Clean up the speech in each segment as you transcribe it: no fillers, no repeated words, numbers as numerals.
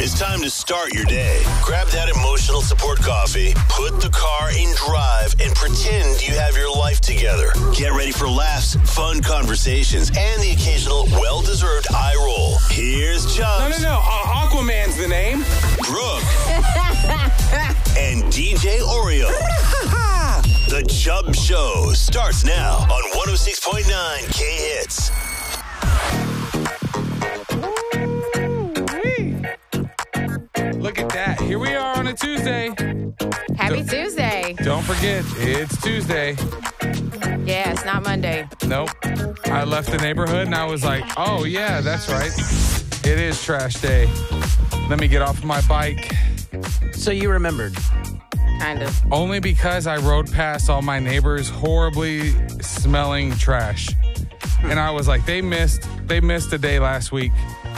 It's time to start your day. Grab that emotional support coffee, put the car in drive, and pretend you have your life together. Get ready for laughs, fun conversations, and the occasional well-deserved eye roll. Here's Chubbs. No. Aquaman's the name. Brooke. And DJ Oreo. The Chubb Show starts now on 106.9 K-Hits. Look at that. Here we are on a Tuesday. Happy Tuesday. Don't forget, it's Tuesday. Yeah, it's not Monday. Nope. I left the neighborhood and I was like, oh, yeah, that's right. It is trash day. Let me get off my bike. So you remembered? Kind of. Only because I rode past all my neighbors' horribly smelling trash. And I was like, they missed a day last week.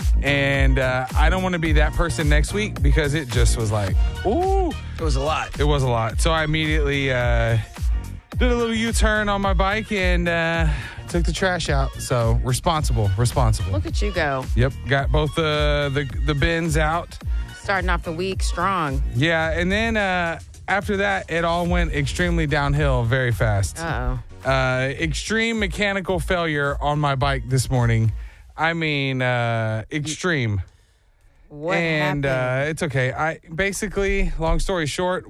And I don't want to be that person next week because it just was like, ooh. It was a lot. It was a lot. So I immediately did a little U-turn on my bike and took the trash out. So responsible. Look at you go. Yep. Got both the bins out. Starting off the week strong. Yeah. And then after that, it all went extremely downhill very fast. Uh-oh. Extreme mechanical failure on my bike this morning. I mean, extreme. What happened? It's okay. I basically, long story short,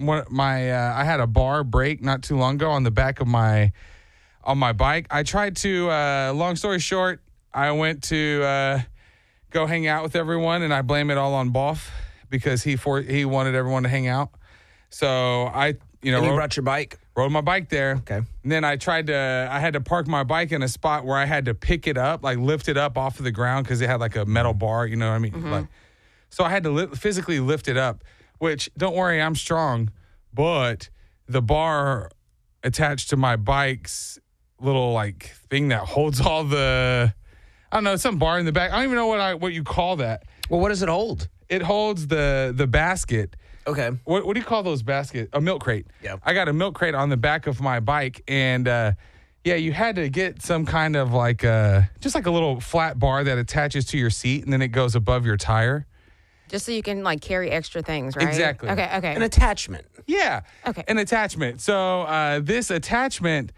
I had a bar break not too long ago on the back of my bike. I tried to. Long story short, I went to go hang out with everyone, and I blame it all on Boff because he wanted everyone to hang out. So I, And you brought your bike? Rode my bike there. Okay. And then I had to park my bike in a spot where I had to pick it up, like lift it up off of the ground because it had like a metal bar, you know what I mean? Mm-hmm. Like, so I had to physically lift it up, which, don't worry, I'm strong. But the bar attached to my bike's little like thing that holds all the, I don't know, some bar in the back. I don't even know what you call that. Well, what does it hold? It holds the basket. Okay. What do you call those baskets? A milk crate. Yeah. I got a milk crate on the back of my bike, and you had to get some kind of like just like a little flat bar that attaches to your seat, and then it goes above your tire. Just so you can like carry extra things, right? Exactly. Okay. An attachment. Yeah. Okay. An attachment. So this attachment,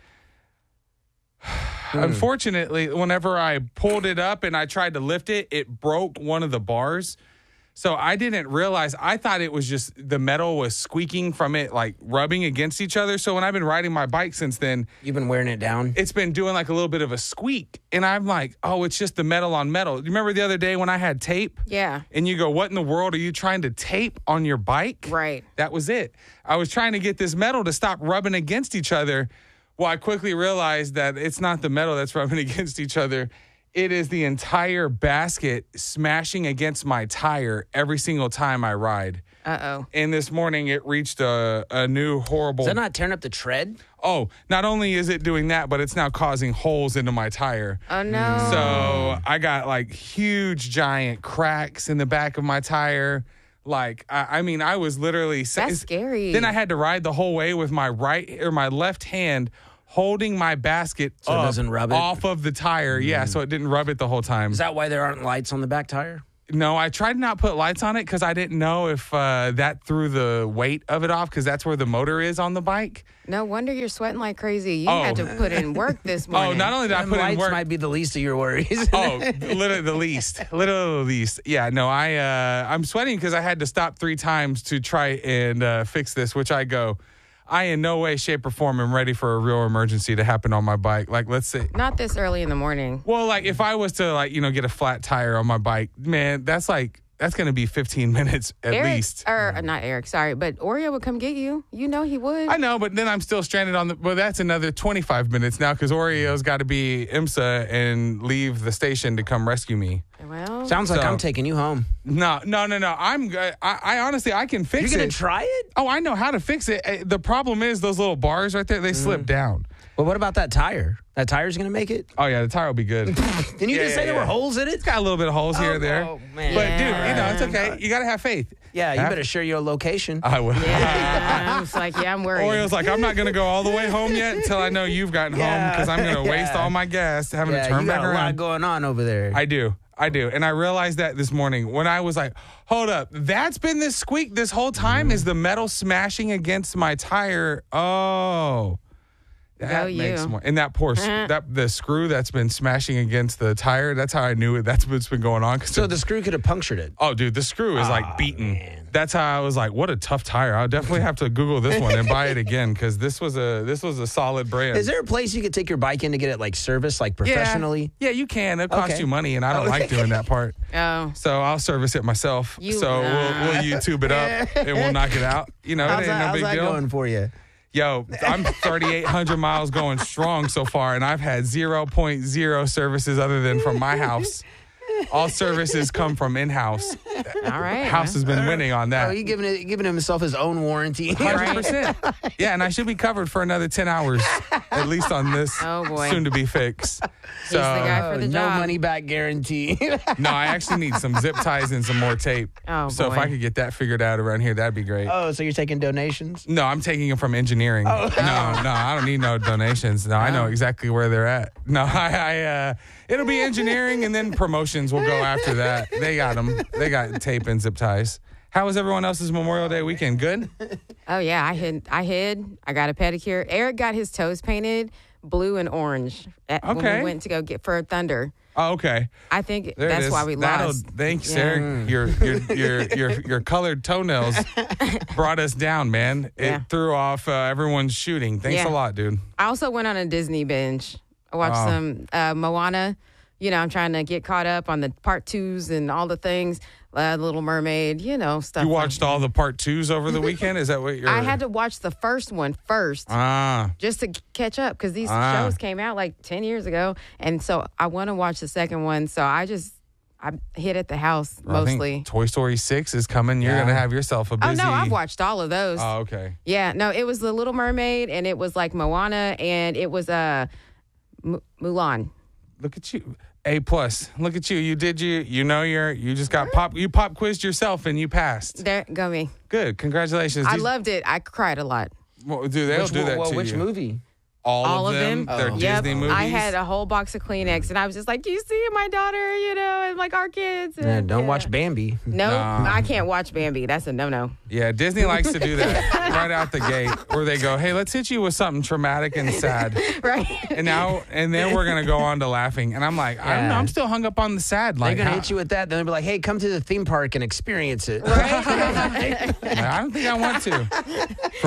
unfortunately, whenever I pulled it up and I tried to lift it, it broke one of the bars. So I didn't realize, I thought it was just the metal was squeaking from it, like rubbing against each other. So when I've been riding my bike since then, You've been wearing it down? it's been doing like a little bit of a squeak. And I'm like, oh, it's just the metal on metal. You remember the other day when I had tape? Yeah. And you go, what in the world are you trying to tape on your bike? Right. That was it. I was trying to get this metal to stop rubbing against each other. Well, I quickly realized that it's not the metal that's rubbing against each other. It is the entire basket smashing against my tire every single time I ride. Uh-oh. And this morning it reached a new horrible... Is that not tearing up the tread? Oh, not only is it doing that, but it's now causing holes into my tire. Oh, no. So I got like huge, giant cracks in the back of my tire. Like, I mean, I was literally... That's scary. Then I had to ride the whole way with my my left hand holding my basket So it doesn't rub it? off of the tire. Yeah, so it didn't rub it the whole time. Is that why there aren't lights on the back tire? No, I tried to not put lights on it because I didn't know if that threw the weight of it off because that's where the motor is on the bike. No wonder you're sweating like crazy. You had to put in work this morning. Oh, not only did I Them put in lights work. might be the least of your worries. Oh, literally the least. Literally the least. Yeah, no, I'm sweating because I had to stop 3 times to try and fix this, which I in no way, shape, or form am ready for a real emergency to happen on my bike. Like, let's say. Not this early in the morning. Well, like if I was to get a flat tire on my bike, man, that's going to be 15 minutes at least. Or not Eric, sorry, but Oreo would come get you. You know he would. I know, but then I'm still stranded on well, that's another 25 minutes now because Oreo's got to be IMSA and leave the station to come rescue me. Well, Sounds like So- I'm taking you home. No. I'm good. I honestly, I can fix You're it. going to try it? Oh, I know how to fix it. The problem is those little bars right there, they slip down. Well, what about that tire? That tire's going to make it? Oh, yeah, the tire will be good. Didn't you just say there were holes in it? It's got a little bit of holes here or there. Oh, man. But, dude, it's okay. You got to have faith. Yeah, you better share your location. I will. yeah, I'm just like, I'm worried. Oreo's like, I'm not going to go all the way home yet until I know you've gotten home because I'm going to waste all my gas having to turn you back got a lot around. going on over there. I do. I do. And I realized that this morning when I was like, hold up, that's been this squeak this whole time is the metal smashing against my tire. Oh. That makes more. And that poor, the screw that's been smashing against the tire, that's how I knew it. That's what's been going on. So the screw could have punctured it. Oh, dude, the screw is like beaten. Man. That's how I was like, what a tough tire. I'll definitely have to Google this one and buy it again because this was a solid brand. Is there a place you could take your bike in to get it like serviced like professionally? Yeah, you can. It'll cost you money, and I don't like doing that part. Oh. So I'll service it myself. We'll YouTube it up and we'll knock it out. You know, it ain't no big how's that deal. going for you? Yo, I'm 3,800 miles going strong so far, and I've had 0.0 services other than from my house. All services come from in-house. All right. House has been winning on that. Oh, you giving himself his own warranty. 100%. Yeah, and I should be covered for another 10 hours, at least on this soon-to-be fix. He's the guy for the no job. money back guarantee. No, I actually need some zip ties and some more tape. Oh, so if boy. I could get that figured out around here, that'd be great. Oh, so you're taking donations? No, I'm taking them from engineering. No, I don't need no donations. No, I know exactly where they're at. No, it'll be engineering and then promotions will go after that. They got them. They got tape and zip ties. How was everyone else's Memorial Day weekend? Good? Oh, yeah. I hid. I got a pedicure. Eric got his toes painted blue and orange when we went to go get for Thunder. Oh, okay. I think There it that's is. why we lost. Thanks, Yeah. Eric. Your colored toenails brought us down, man. It Yeah. threw off everyone's shooting. Thanks Yeah. a lot, dude. I also went on a Disney binge. I watched some Moana. You know, I'm trying to get caught up on the part 2s and all the things. Little Mermaid, stuff. You watched all the part 2s over the weekend? Is that what you're... I had to watch the first one first just to catch up because these shows came out like 10 years ago. And so I want to watch the second one. So I hid at the house mostly. I think Toy Story 6 is coming. You're going to have yourself a busy... Oh, no, I've watched all of those. Oh, okay. Yeah, no, it was The Little Mermaid and it was like Moana and it was Mulan. Look at you. A+. Look at you. You did you just got you pop quizzed yourself and you passed. There, go me. Good. Congratulations. I loved it. I cried a lot. Well, dude, they'll do that to Which you. movie? All of them? They're Yep. Disney movies? I had a whole box of Kleenex, and I was just like, you see my daughter, and like our kids. And, Yeah, don't watch Bambi. No, Nah. I can't watch Bambi. That's a no-no. Yeah, Disney likes to do that right out the gate where they go, hey, let's hit you with something traumatic and sad. Right? And then we're going to go on to laughing. And I'm like, I'm still hung up on the sad. They're Like, going to hit you with that. Then they'll be like, hey, come to the theme park and experience it. Right? I don't think I want to. For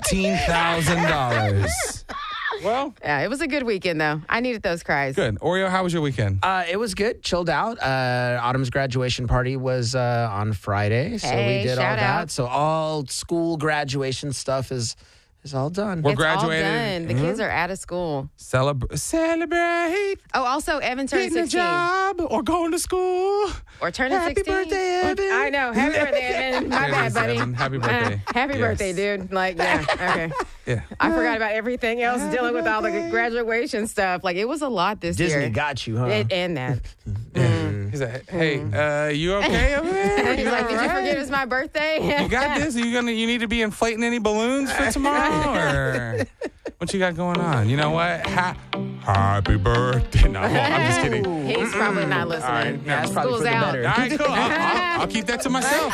$14,000. Well, Yeah, it was a good weekend, though. I needed those cries. good. Oreo, how was your weekend? It was good. Chilled out. Autumn's graduation party was on Friday, so Hey, we did all shout that. out. So all school graduation stuff is all done. We're It's graduated. all done. The kids are out of school. Celebrate Oh, also, Evan turned getting a 16. job or going to school. Or turning Happy 16. birthday, Evan. I know. Happy birthday, Evan. My There it bad, is, buddy. Evan. Happy birthday. Happy Yes. birthday, dude. Like, yeah. Okay. Yeah. I forgot about everything else dealing with all the graduation stuff. Like, it was a lot this Disney year. got you, huh? And that. He's like, hey, you okay over there? He's like, did you forget it was my birthday? You got this? You need to be inflating any balloons for tomorrow? Or what you got going on? You know what? Happy birthday. No, I'm just kidding. He's probably not listening. All right. Yeah, that's probably School's for the out. better. All right, cool. I'll keep that to myself.